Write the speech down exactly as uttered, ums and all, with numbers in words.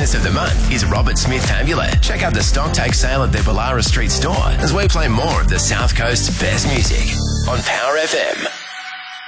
of the month is Robert Smith Amulet. Check out the stock take sale at their Ballara Street store as we play more of the South Coast's best music on Power F M.